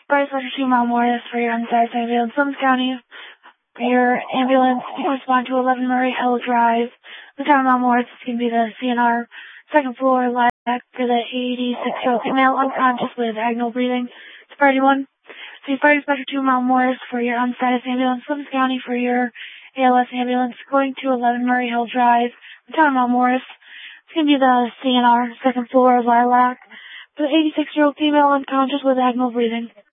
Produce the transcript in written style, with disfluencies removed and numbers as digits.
Sparta Special 2 Mount Morris for your unsighted ambulance. Sums County, for your ambulance, you can respond to 11 Murray Hill Drive. The town of Mount Morris is going to be the CNR, second floor, lilac for the 86-year-old female, unconscious with agonal breathing. It's Party 1. So Sparta Special 2 Mount Morris for your unsighted ambulance. Sums County for your ALS ambulance, going to 11 Murray Hill Drive. The town of Mount Morris. It's going to be the CNR, second floor, lilac for the 86-year-old female, unconscious with agonal breathing.